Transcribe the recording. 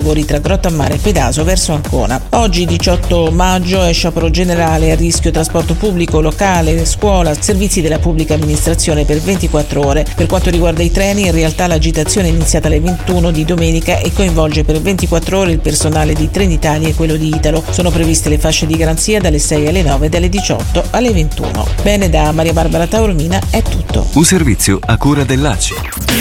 lavori tra Grottammare e Pedaso verso Ancona. Oggi 18 maggio è sciopero generale, a rischio trasporto pubblico, locale, scuola, servizi della pubblica amministrazione per 24 ore. Per quanto riguarda i treni, in realtà l'agitazione è iniziata alle 21 di domenica e coinvolge per 24 ore il personale di Trenitalia e quello di Italo. Sono previste le fasce di garanzia dalle 6 alle 9 e dalle 18 alle 21. Bene, da Maria Barbara Taormina è tutto. Un servizio a cura dell'ACI.